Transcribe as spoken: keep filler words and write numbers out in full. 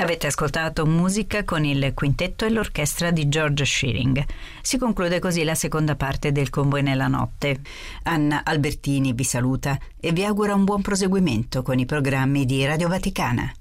Avete ascoltato musica con il quintetto e l'orchestra di George Shearing. Si conclude così la seconda parte del Convoi nella notte. Anna Albertini vi saluta e vi augura un buon proseguimento con i programmi di Radio Vaticana.